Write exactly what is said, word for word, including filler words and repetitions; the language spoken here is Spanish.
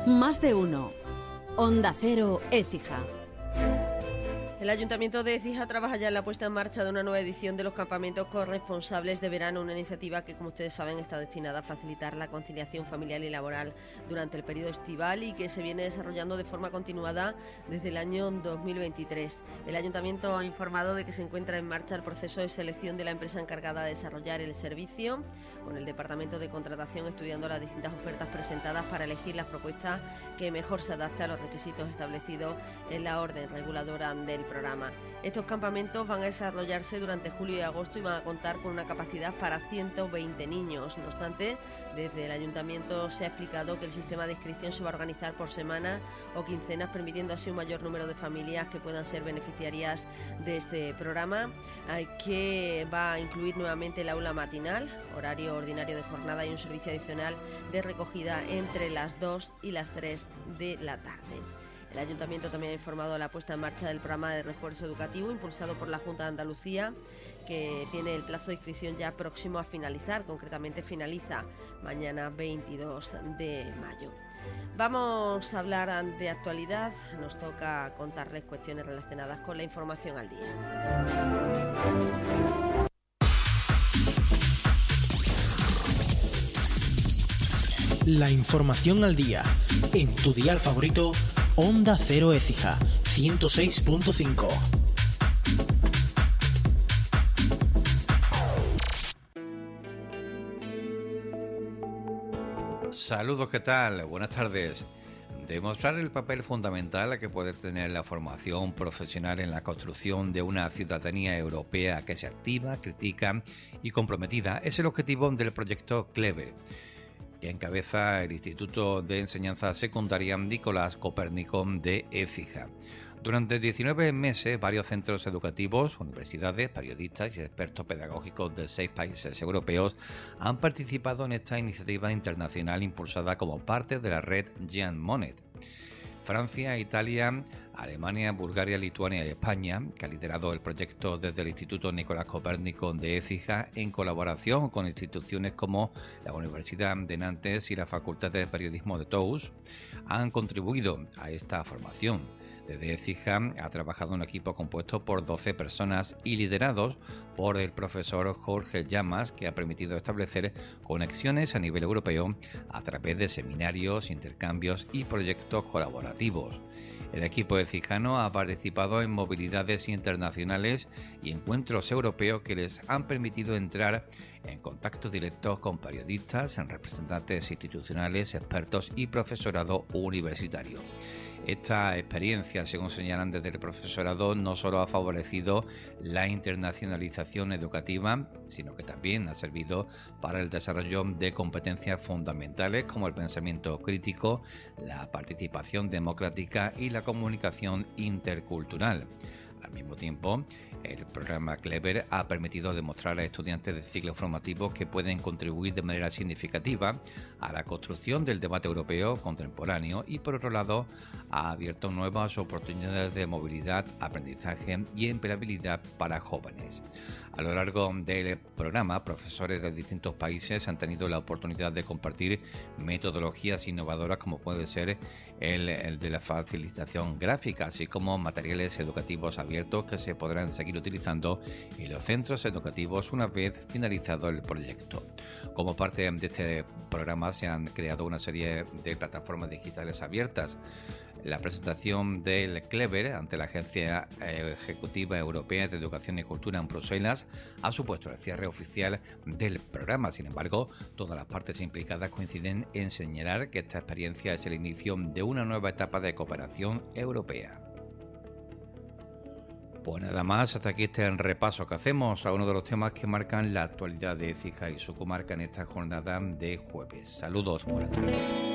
Más de uno. Onda Cero Écija. El Ayuntamiento de Écija trabaja ya en la puesta en marcha de una nueva edición de los campamentos corresponsables de verano, una iniciativa que, como ustedes saben, está destinada a facilitar la conciliación familiar y laboral durante el periodo estival y que se viene desarrollando de forma continuada desde el año dos mil veintitrés. El Ayuntamiento ha informado de que se encuentra en marcha el proceso de selección de la empresa encargada de desarrollar el servicio, con el Departamento de Contratación estudiando las distintas ofertas presentadas para elegir las propuestas que mejor se adapten a los requisitos establecidos en la orden reguladora del programa. Estos campamentos van a desarrollarse durante julio y agosto y van a contar con una capacidad para ciento veinte niños. No obstante, desde el Ayuntamiento se ha explicado que el sistema de inscripción se va a organizar por semanas o quincenas, permitiendo así un mayor número de familias que puedan ser beneficiarias de este programa, que va a incluir nuevamente el aula matinal, horario ordinario de jornada y un servicio adicional de recogida entre las dos y las tres de la tarde. El Ayuntamiento también ha informado de la puesta en marcha del programa de refuerzo educativo impulsado por la Junta de Andalucía, que tiene el plazo de inscripción ya próximo a finalizar. Concretamente finaliza mañana veintidós de mayo. Vamos a hablar de actualidad. Nos toca contarles cuestiones relacionadas con la información al día. La información al día en tu dial favorito. Onda Cero Écija, ciento seis punto cinco. Saludos, ¿qué tal? Buenas tardes. Demostrar el papel fundamental que puede tener la formación profesional en la construcción de una ciudadanía europea que se activa, critica y comprometida es el objetivo del proyecto Clever, que encabeza el Instituto de Enseñanza Secundaria Nicolás Copérnico de Écija. Durante diecinueve meses, varios centros educativos, universidades, periodistas y expertos pedagógicos de seis países europeos han participado en esta iniciativa internacional impulsada como parte de la red Jean Monnet. Francia, Italia, Alemania, Bulgaria, Lituania y España, que ha liderado el proyecto desde el Instituto Nicolás Copérnico de Écija en colaboración con instituciones como la Universidad de Nantes y la Facultad de Periodismo de Toulouse, han contribuido a esta formación. Desde Écija ha trabajado un equipo compuesto por doce personas y liderados por el profesor Jorge Llamas, que ha permitido establecer conexiones a nivel europeo a través de seminarios, intercambios y proyectos colaborativos. El equipo écijano ha participado en movilidades internacionales y encuentros europeos que les han permitido entrar en contacto directo con periodistas, representantes institucionales, expertos y profesorado universitario. Esta experiencia, según señalan desde el profesorado, no solo ha favorecido la internacionalización educativa, sino que también ha servido para el desarrollo de competencias fundamentales como el pensamiento crítico, la participación democrática y la comunicación intercultural. Al mismo tiempo, el programa Clever ha permitido demostrar a estudiantes de ciclos formativos que pueden contribuir de manera significativa a la construcción del debate europeo contemporáneo y, por otro lado, ha abierto nuevas oportunidades de movilidad, aprendizaje y empleabilidad para jóvenes. A lo largo del programa, profesores de distintos países han tenido la oportunidad de compartir metodologías innovadoras como puede ser el, el de la facilitación gráfica, así como materiales educativos abiertos que se podrán seguir utilizando en los centros educativos una vez finalizado el proyecto. Como parte de este programa se han creado una serie de plataformas digitales abiertas. La presentación del Clever ante la Agencia Ejecutiva Europea de Educación y Cultura en Bruselas ha supuesto el cierre oficial del programa. Sin embargo, todas las partes implicadas coinciden en señalar que esta experiencia es el inicio de una nueva etapa de cooperación europea. Pues nada más, hasta aquí este repaso que hacemos a uno de los temas que marcan la actualidad de Écija y su comarca en esta jornada de jueves. Saludos, buenas tardes.